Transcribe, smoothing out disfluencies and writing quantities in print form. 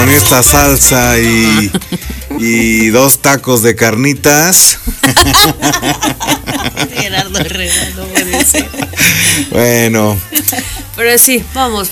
con esta salsa y 2 tacos de carnitas. Gerardo Herrera, no puede ser. Bueno. Pero sí, vamos.